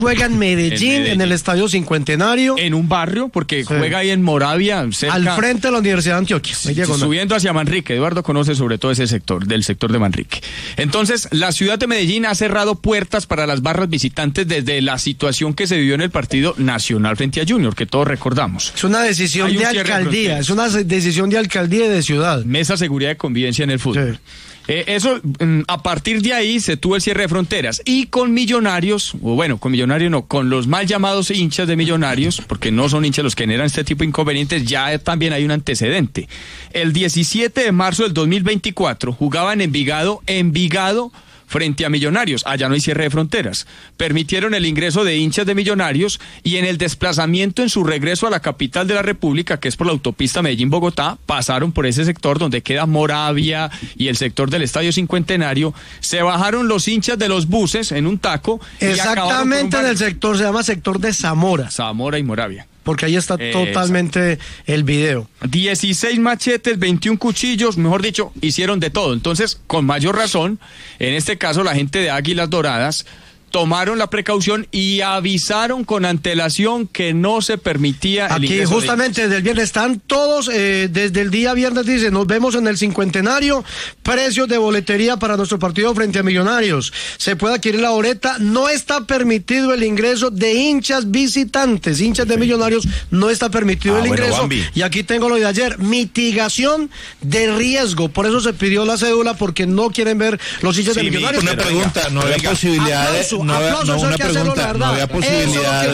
juega en Medellín, en el Estadio Cincuentenario. En un barrio, porque juega ahí en Moravia, cerca, al frente de la Universidad de Antioquia. Subiendo hacia Manrique. Eduardo conoce sobre todo ese sector, del sector de Manrique. Entonces, la ciudad de Medellín ha cerrado puertas para las barras visitantes desde la situación que se vivió en el partido Nacional frente a Junior, que todos recordamos. Es una decisión de alcaldía, es una decisión de alcaldía y de ciudad. Mesa Seguridad y Convivencia en el fútbol. Sí. Eso, a partir de ahí se tuvo el cierre de fronteras y con Millonarios, o bueno, con Millonarios no, con los mal llamados hinchas de Millonarios, porque no son hinchas los que generan este tipo de inconvenientes, ya también hay un antecedente. El 17 de marzo del 2024 jugaban en Envigado frente a Millonarios. Allá no hay cierre de fronteras. Permitieron el ingreso de hinchas de Millonarios y en el desplazamiento en su regreso a la capital de la República, que es por la autopista Medellín-Bogotá, pasaron por ese sector donde queda Moravia y el sector del Estadio Cincuentenario. Se bajaron los hinchas de los buses en un taco. Exactamente en el sector, se llama sector de Zamora. Zamora y Moravia. Porque ahí está totalmente el video. 16 machetes, 21 cuchillos, mejor dicho, hicieron de todo. Entonces, con mayor razón, en este caso la gente de Águilas Doradas tomaron la precaución y avisaron con antelación que no se permitía el ingreso. Aquí justamente desde el viernes están todos, desde el día viernes dice, nos vemos en el Cincuentenario, precios de boletería para nuestro partido frente a Millonarios, se puede adquirir la boleta, no está permitido el ingreso de hinchas visitantes, hinchas de Millonarios, no está permitido el ingreso. Bambi. Y aquí tengo lo de ayer, mitigación de riesgo, por eso se pidió la cédula, porque no quieren ver los hinchas de Millonarios. Una pregunta, no había posibilidad de... No había posibilidad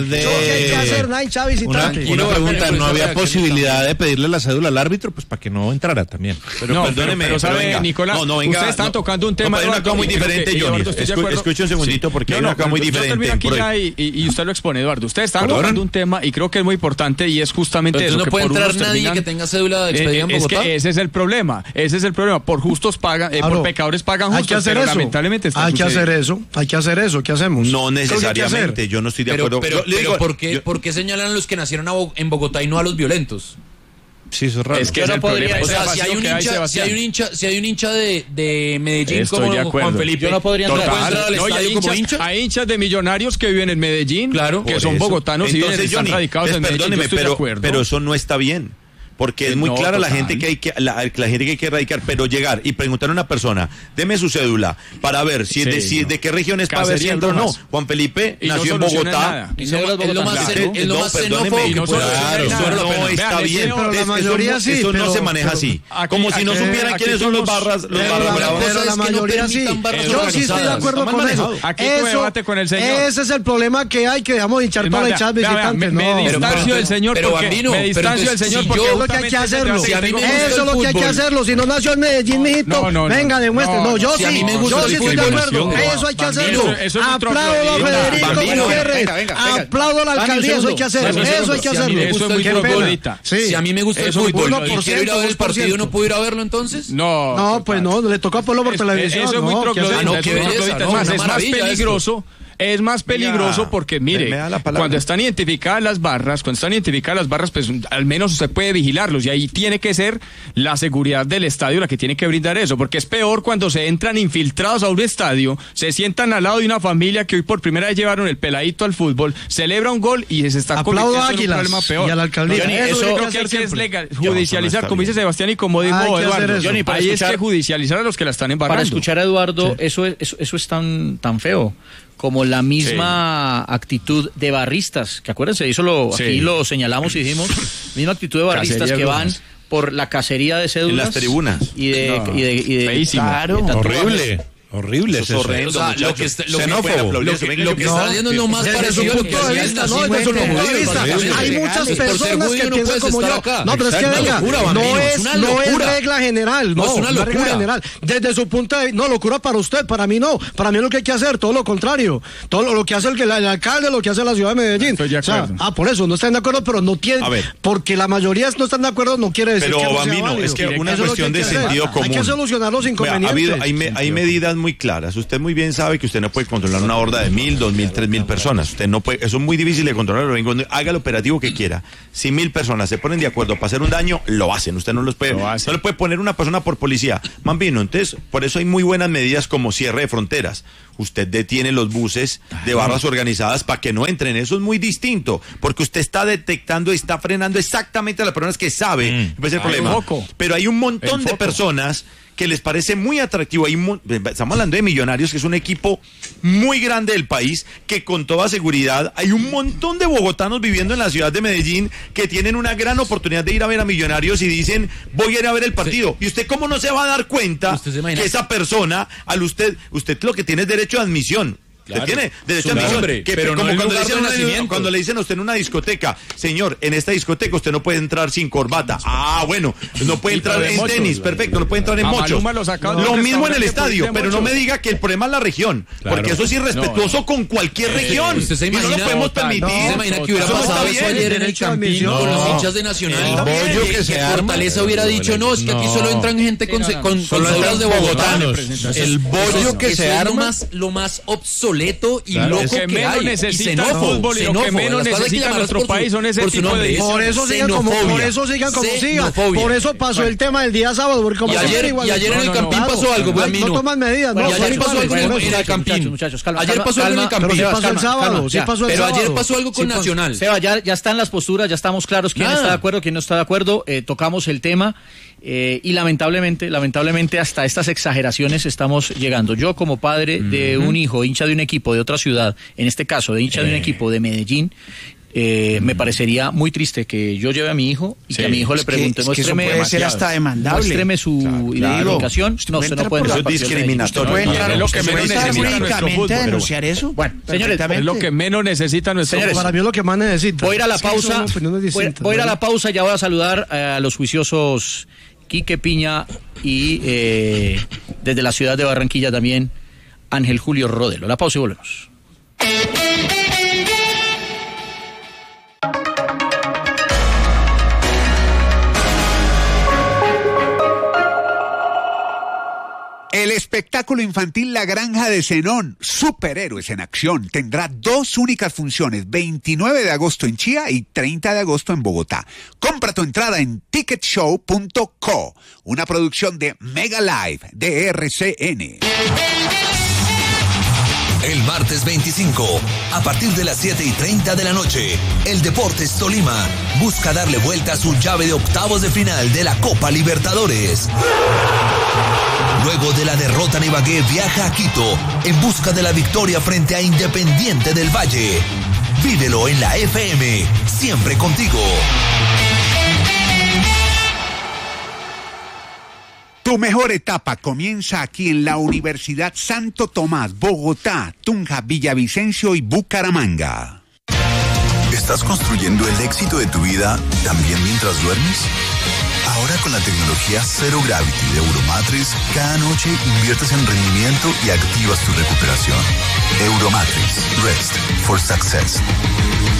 de posibilidad de pedirle la cédula al árbitro, pues para que no entrara también. Pero perdóneme, pero sabe, Nicolás, ustedes están tocando un tema. Hay una cosa muy diferente, Johnny. Escuche un segundito, porque hay una cosa muy diferente. Yo termino aquí ya y usted lo expone, Eduardo. Ustedes están tocando un tema y creo que es muy importante y es justamente eso. No puede entrar nadie que tenga cédula de expedida en Bogotá. Es que ese es el problema. Por justos pagan, por pecadores pagan justos, pero lamentablemente está sucediendo. Hay que hacer eso. ¿Qué hacemos? No necesariamente, yo no estoy de acuerdo. Pero ¿por qué señalan a los que nacieron en Bogotá y no a los violentos? Sí, eso es raro. Es que no podría, o sea, si hay un hincha de Medellín como Juan Felipe, yo no podría entrar al estadio como hincha. Hay hinchas de Millonarios que viven en Medellín, claro, que son bogotanos y están radicados en Medellín. Perdóneme, pero eso no está bien. Porque es muy clara la gente que hay que erradicar, pero llegar y preguntar a una persona, deme su cédula para ver si de qué región es, para ver si entra o no. Juan Felipe nació en Bogotá. Es lo más xenófobo que puede haber. No está bien. Eso no se maneja así. Como si no supieran quiénes son los barras. Pero la mayoría sí. Yo sí estoy de acuerdo con eso. Ese es el problema que hay, que dejamos de hinchar para hinchar visitantes. Me distancio del señor porque que hay que hacerlo. Eso es lo que hay que hacerlo. Si no nació en Medellín, mijito, venga, demuestre. No, yo sí estoy de acuerdo. Eso hay que hacerlo. Aplaudo a Federico Gutiérrez. Aplaudo a la alcaldía. Eso hay que hacerlo. Eso hay que hacerlo. Eso es muy futbolista. Si a mí me gusta el fútbol y quiero ir a ver el partido, ¿no puedo ir a verlo entonces? No, pues no, le toca verlo por televisión. Eso es muy troglodita. Es más peligroso. Es más peligroso porque, mire, cuando están identificadas las barras, pues al menos usted puede vigilarlos y ahí tiene que ser la seguridad del estadio la que tiene que brindar eso, porque es peor cuando se entran infiltrados a un estadio, se sientan al lado de una familia que hoy por primera vez llevaron el peladito al fútbol, celebra un gol y se está convirtiendo en un problema peor. Y a la alcaldía. Eso creo que hay que es legal, judicializar, como dice Sebastián y como dijo Eduardo. Ahí es que judicializar a los que la están embarrando. Para escuchar a Eduardo, eso es tan feo. Como la misma actitud de barristas, que acuérdense, aquí lo señalamos y dijimos, misma actitud de barristas que van por la cacería de cédulas. En las tribunas. Y de claro, horrible eso. O sea, lo que está haciendo es lo más parecido al que hacía el nazismo. Hay muchas personas que piensan como yo. No, pero es que venga, no es regla general. No, es una locura general. Desde su punto de vista, no, locura para usted, para mí no. Para mí es lo que hay que hacer, todo lo contrario. Todo lo que hace el alcalde, lo que hace la ciudad de Medellín. Estoy de acuerdo. Por eso no están de acuerdo, pero no tienen. Porque la mayoría no están de acuerdo, no quiere decir que no sea válido. Es que una cuestión de sentido común. Hay que solucionar los inconvenientes. Hay medidas muy claras. Usted muy bien sabe que usted no puede controlar una horda de 1,000, 2,000, 3,000 personas. Usted no puede, eso es muy difícil de controlar. Haga el operativo que quiera. Si 1,000 personas se ponen de acuerdo para hacer un daño, lo hacen. Usted no le puede poner una persona por policía. Mambino, entonces, por eso hay muy buenas medidas como cierre de fronteras. usted detiene los buses de barras organizadas para que no entren. Eso es muy distinto, porque usted está detectando y está frenando exactamente a las personas que saben. Ese es el problema. Pero hay un montón de personas que les parece muy atractivo. Estamos hablando de Millonarios, que es un equipo muy grande del país, que con toda seguridad hay un montón de bogotanos viviendo en la ciudad de Medellín que tienen una gran oportunidad de ir a ver a Millonarios y dicen, voy a ir a ver el partido. ¿Y usted cómo no se va a dar cuenta que esa persona, usted lo que tiene es derecho de admisión? Claro. Usted tiene derecho a admisión, pero como cuando le dicen a usted en una discoteca, señor, en esta discoteca usted no puede entrar sin corbata. Bueno, no puede entrar en tenis, perfecto, no puede entrar en mochos. Lo mismo en el estadio, pero no me diga que el problema es la región, porque eso es irrespetuoso con cualquier región. Usted se imagina, y no lo podemos permitir. ¿Se imagina que hubiera pasado eso ayer en el Campín con los hinchas de Nacional? Que Fortaleza hubiera dicho, no, es que aquí solo entran gente con cédulas de Bogotá. El bollo que se arma lo más obsoleto y loco que hay, necesita el fútbol y lo que menos necesita nuestro país son ese tipo de... Por eso sigan como sigan. Por eso pasó el tema del día sábado, porque como y ayer en el Campín pasó algo, no toman medidas. Y ayer pasó algo en el Campín. Ayer pasó algo en el Campín. Pero pasó el sábado. Pero ayer pasó algo con Nacional. Seba, ya están las posturas, ya estamos claros quién está de acuerdo, quién no está de acuerdo. Tocamos el tema. Y lamentablemente hasta estas exageraciones estamos llegando. Yo como padre de un hijo, hincha de un equipo de otra ciudad, en este caso de hincha de un equipo de Medellín, me parecería muy triste que yo lleve a mi hijo y que a mi hijo le pregunte, muéstreme, puede ser hasta demandable. Muéstreme su identificación. No, se no puede entrar. Eso es discriminatorio. Es lo que menos necesita nuestro fútbol. Denunciar eso. Bueno, señores, es lo que menos necesita nuestro fútbol. Para mí es lo que más necesita. Voy a ir a la pausa. Voy a ir a la pausa. Ya voy a saludar a los juiciosos Quique Piña y desde la ciudad de Barranquilla también Ángel Julio Rodelo. La pausa y volvemos. El espectáculo infantil La Granja de Zenón, Superhéroes en Acción, tendrá 2 únicas funciones, 29 de agosto en Chía y 30 de agosto en Bogotá. Compra tu entrada en ticketshow.co, una producción de Mega Live de RCN. El martes 25, a partir de las 7:30 de la noche, el Deportes Tolima busca darle vuelta a su llave de octavos de final de la Copa Libertadores. Luego de la derrota, Ibagué viaja a Quito en busca de la victoria frente a Independiente del Valle. Vívelo en la FM, siempre contigo. Tu mejor etapa comienza aquí en la Universidad Santo Tomás, Bogotá, Tunja, Villavicencio y Bucaramanga. ¿Estás construyendo el éxito de tu vida también mientras duermes? Ahora con la tecnología Zero Gravity de Euromatrix, cada noche inviertes en rendimiento y activas tu recuperación. Euromatrix, Rest for Success.